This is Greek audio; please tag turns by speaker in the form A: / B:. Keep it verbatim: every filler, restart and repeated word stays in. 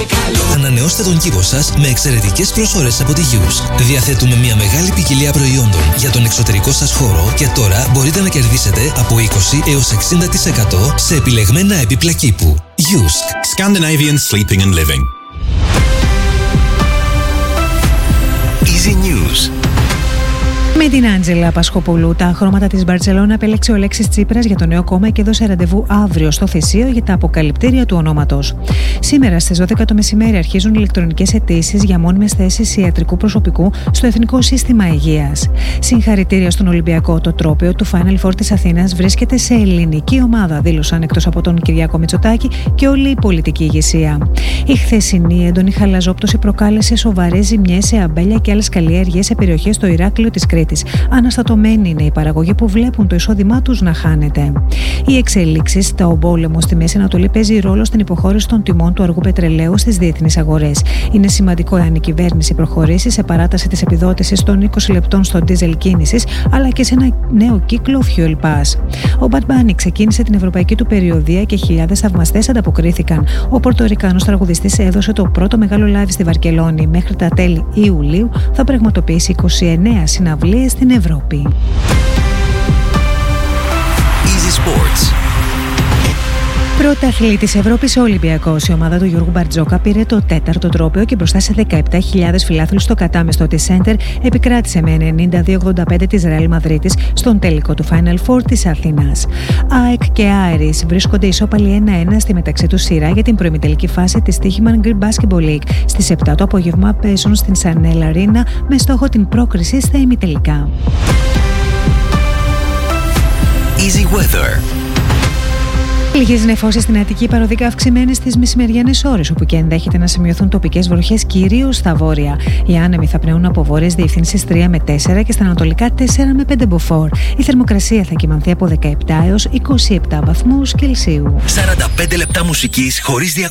A: Ανανεώστε τον κήπο σας με εξαιρετικές προσφορές από τη Yusk. Διαθέτουμε μια μεγάλη ποικιλία προϊόντων για τον εξωτερικό σας χώρο και τώρα μπορείτε να κερδίσετε από είκοσι έως εξήντα τοις εκατό σε επιλεγμένα έπιπλα κήπου. Yusk.
B: Scandinavian Sleeping and Living.
A: Easy News.
C: Με την Άντζελα Πασχοπούλου, τα χρώματα της Μπαρτσελώνα επέλεξε ο Λέξης Τσίπρας για το νέο κόμμα και έδωσε ραντεβού αύριο στο Θησίο για τα αποκαλυπτήρια του ονόματος. Σήμερα στις δώδεκα το μεσημέρι αρχίζουν ηλεκτρονικές αιτήσεις για μόνιμες θέσεις ιατρικού προσωπικού στο Εθνικό Σύστημα Υγείας. Συγχαρητήρια στον Ολυμπιακό. Το τρόπαιο του Final Four της Αθήνας βρίσκεται σε ελληνική ομάδα, δήλωσαν εκτός από τον Κυριάκο Μητσοτάκη και όλη η πολιτική ηγεσία. Η χθεσινή έντονη χαλαζόπτωση προκάλεσε σοβαρές ζημιές σε αμπέλια και άλλες καλλιέργειες σε περιοχές στο Ηράκλειο της Κρήτης. Αναστατωμένοι είναι οι παραγωγοί που βλέπουν το εισόδημά τους να χάνεται. Οι εξελίξεις στο πόλεμο στη Μέση Ανατολή παίζει ρόλο στην υποχώρηση των τιμών του αργού πετρελαίου στις διεθνείς αγορές. Είναι σημαντικό εάν η κυβέρνηση προχωρήσει σε παράταση της επιδότησης των είκοσι λεπτών στο ντίζελ κίνησης, αλλά και σε ένα νέο κύκλο Fuel Pass. Ο Bad Bunny ξεκίνησε την ευρωπαϊκή του περιοδεία και χιλιάδες θαυμαστές ανταποκρίθηκαν. Ο Πορτορικάνος τραγουδιστής έδωσε το πρώτο μεγάλο live στη Βαρκελόνη. Μέχρι τα τέλη Ιουλίου θα πραγματοποιήσει είκοσι εννέα συναυλίες στην Ευρώπη.
A: Easy Sports.
C: Πρωταθλητής της Ευρώπης ο Ολυμπιακός. Η ομάδα του Γιώργου Μπαρτζόκα πήρε το τέταρτο τρόπαιο και μπροστά σε δεκαεπτά χιλιάδες φιλάθλους στο κατάμεστο της Σέντερ επικράτησε με ενενήντα δύο ογδόντα πέντε της Ρεάλ Μαδρίτης στον τελικό του Final Four της Αθήνας. ΑΕΚ και Άρης βρίσκονται ισόπαλοι ένα ένα στη μεταξύ τους σειρά για την προημιτελική φάση της Τύχημαν Greek Basketball League. Στις επτά το απόγευμα παίζουν στην Σανέλ Αρίνα με στόχο την πρόκριση στα ημιτελικά.
A: Easy Weather.
C: Λίγες νεφώσεις στην Αττική, παροδικά αυξημένες στις μεσημεριανές ώρες, όπου και ενδέχεται να σημειωθούν τοπικές βροχές κυρίως στα βόρεια. Οι άνεμοι θα πνέουν από βόρειες διευθύνσεις τρία με τέσσερα και στα ανατολικά τέσσερα με πέντε μποφόρ. Η θερμοκρασία θα κυμανθεί από δεκαεπτά έως είκοσι επτά βαθμούς Κελσίου.
A: σαράντα πέντε λεπτά μουσικής χωρίς διακοπές.